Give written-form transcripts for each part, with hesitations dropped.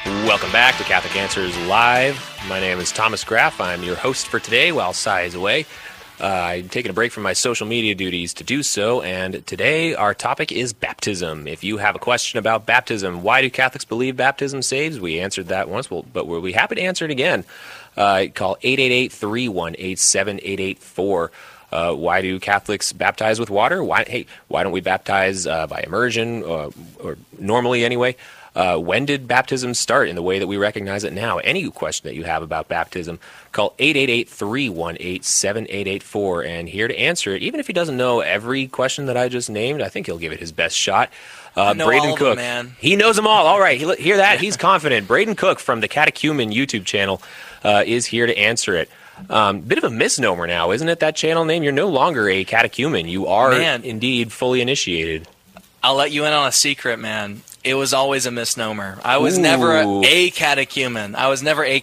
Welcome back to Catholic Answers Live. My name is Thomas Graff. I'm your host for today while Cy is away. I'm taking a break from my social media duties to do so, and today our topic is baptism. If you have a question about baptism, why do Catholics believe baptism saves? We answered that once, but we'll be happy to answer it again. Call 888-318-7884. Why do Catholics baptize with water? Why don't we baptize by immersion, or normally anyway? When did baptism start in the way that we recognize it now? Any question that you have about baptism, call 888-318-7884, and here to answer it, even if he doesn't know every question that I just named, I think he'll give it his best shot. I know Braden all Cook, of them, man. He knows them all. All right, hear that? He's confident. Braden Cook from the Catechumen YouTube channel is here to answer it. Bit of a misnomer now, isn't it, that channel name? You're no longer a catechumen. You are indeed fully initiated. I'll let you in on a secret, man. It was always a misnomer. I was never a catechumen. I was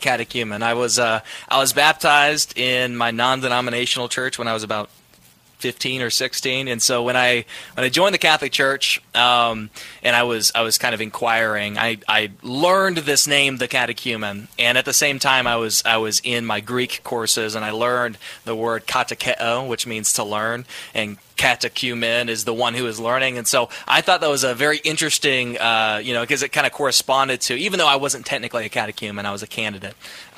baptized in my non-denominational church when I was about 15 or 16, and so when I joined the Catholic Church, and I was kind of inquiring, I learned this name, the catechumen, and at the same time I was in my Greek courses, and I learned the word katekeo, which means to learn, and catechumen is the one who is learning, and so I thought that was a very interesting, because it kind of corresponded to, even though I wasn't technically a catechumen, I was a candidate.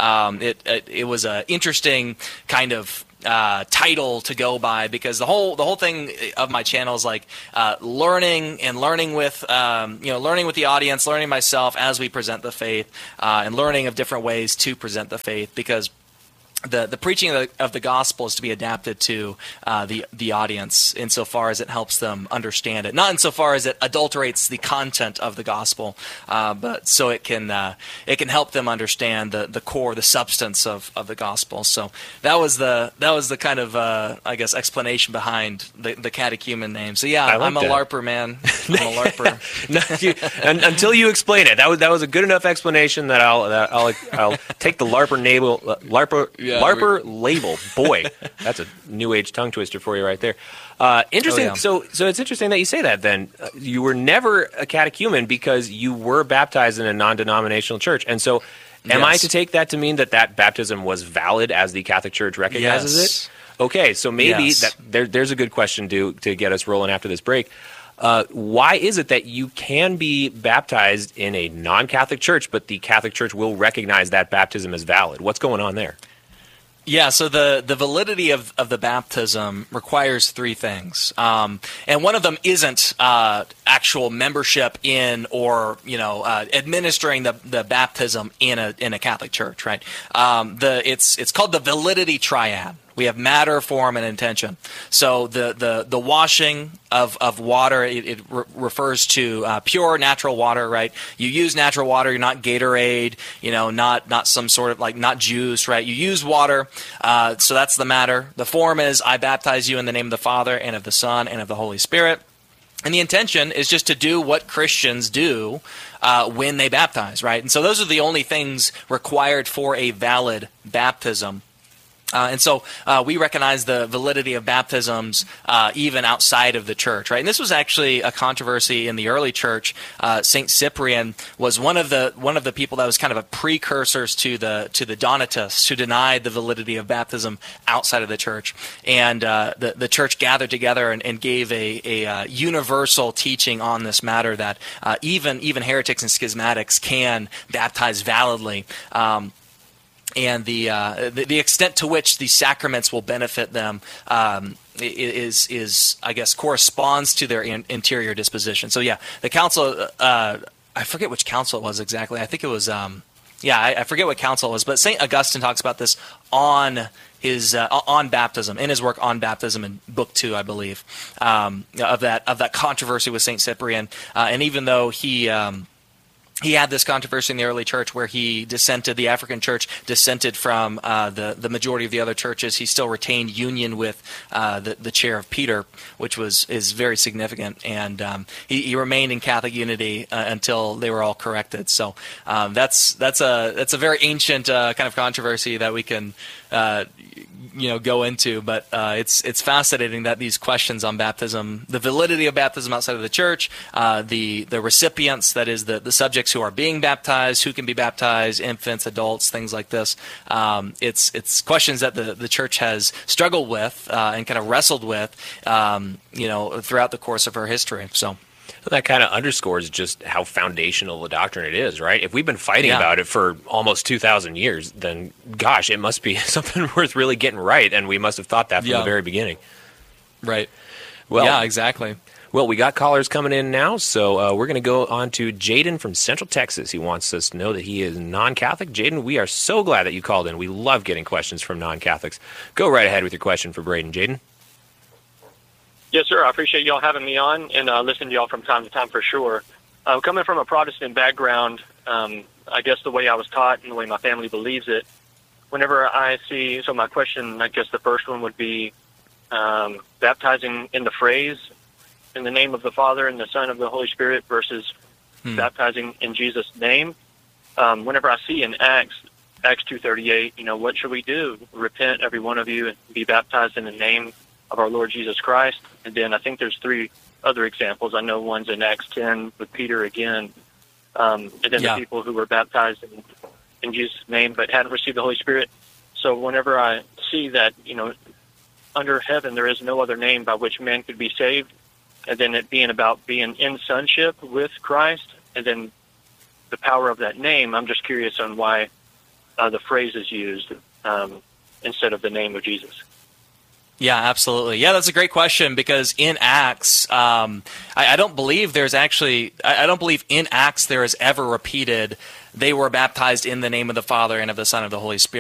It was an interesting kind of title to go by, because the whole thing of my channel is like learning with the audience, learning myself as we present the faith, and learning of different ways to present the faith, because the preaching of the gospel is to be adapted to the audience insofar as it helps them understand it, not insofar as it adulterates the content of the gospel, but so it can help them understand the core, the substance of the gospel. So that was the kind of I guess explanation behind the catechumen name. So yeah, I'm a LARPer, man. I'm a LARPer. Until you explain it, that was a good enough explanation that I'll take the LARPer LARPer label. Boy, that's a new age tongue twister for you right there. Interesting. Oh, yeah. So it's interesting that you say that. Then you were never a catechumen because you were baptized in a non-denominational church, and so am I to take that to mean that baptism was valid as the Catholic Church recognizes it? Okay, so maybe there's a good question to get us rolling after this break. Why is it that you can be baptized in a non-Catholic church, but the Catholic Church will recognize that baptism as valid? What's going on there? Yeah, so the validity of the baptism requires three things, and one of them isn't actual membership in or administering the baptism in a Catholic church, right? It's called the validity triad. We have matter, form, and intention. So the washing of water, it refers to pure natural water, right? You use natural water. You're not Gatorade, not some sort of not juice, right? You use water. So that's the matter. The form is, I baptize you in the name of the Father and of the Son and of the Holy Spirit. And the intention is just to do what Christians do when they baptize, right? And so those are the only things required for a valid baptism. And so we recognize the validity of baptisms even outside of the church, right? And this was actually a controversy in the early church. Saint Cyprian was one of the people that was kind of a precursors to the Donatists, who denied the validity of baptism outside of the church. And the church gathered together and gave a universal teaching on this matter, that even heretics and schismatics can baptize validly. And the extent to which the sacraments will benefit them is I guess corresponds to their interior disposition. So yeah, the council, I forget which council it was exactly. I think it was I forget what council it was, but St. Augustine talks about this on his on baptism, in his work on baptism in Book 2, I believe, of that controversy with St. Cyprian, and even though he had this controversy in the early church where the African church dissented from the majority of the other churches, he still retained union with the chair of Peter, which is very significant, and he remained in Catholic unity until they were all corrected. So that's a very ancient kind of controversy that we can go into. But it's fascinating that these questions on baptism, the validity of baptism outside of the church, the recipients, that is the subjects who are being baptized, who can be baptized, infants, adults, things like this. It's questions that the church has struggled with and kind of wrestled with, throughout the course of her history. So. That kind of underscores just how foundational a doctrine it is, right? If we've been fighting about it for almost 2,000 years, then, gosh, it must be something worth really getting right, and we must have thought that from the very beginning. Right. Well, yeah, exactly. Well, we got callers coming in now, so we're going to go on to Jaden from Central Texas. He wants us to know that he is non-Catholic. Jaden, we are so glad that you called in. We love getting questions from non-Catholics. Go right ahead with your question for Braden. Jaden? Yes, sir. I appreciate y'all having me on and listen to y'all from time to time for sure. Coming from a Protestant background, I guess the way I was taught and the way my family believes it, whenever I see, so my question, I guess the first one would be baptizing in the phrase, in the name of the Father and the Son of the Holy Spirit versus baptizing in Jesus' name. Whenever I see in Acts 2:38, what should we do? Repent, every one of you, and be baptized in the name of our Lord Jesus Christ. And then I think there's 3 other examples. I know one's in Acts 10 with Peter again. And then the people who were baptized in Jesus' name but hadn't received the Holy Spirit. So whenever I see that, under heaven there is no other name by which man could be saved, and then it being about being in sonship with Christ, and then the power of that name, I'm just curious on why the phrase is used instead of the name of Jesus. Yeah, absolutely. Yeah, that's a great question, because in Acts, I don't believe in Acts there is ever repeated, they were baptized in the name of the Father and of the Son and of the Holy Spirit.